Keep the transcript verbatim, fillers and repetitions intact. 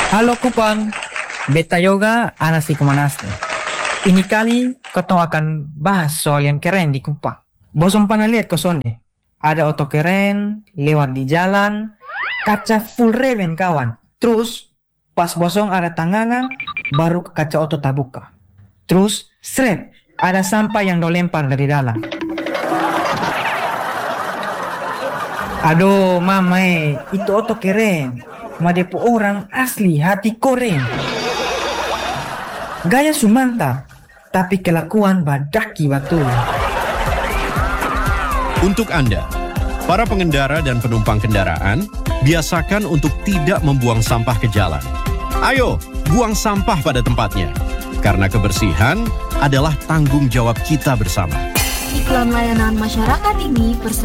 Halo Kupang, beta yoga ana si Kumanase. Ini kali ketong akan bahas soal yang keren di Kupang. Bosom pernah lihat kosonde? Ada oto keren, lewat di jalan, kaca full reven kawan. Terus, pas bosong ada tangangan, baru kaca oto tabuka. Terus, seret, ada sampah yang do lempar dari dalam. Aduh, mama eh, itu oto keren. Madepo orang asli hati koren. Gaya sumanta, tapi kelakuan badaki betul. Untuk Anda, para pengendara dan penumpang kendaraan, biasakan untuk tidak membuang sampah ke jalan. Ayo, buang sampah pada tempatnya. Karena kebersihan adalah tanggung jawab kita bersama. Iklan layanan masyarakat ini bersama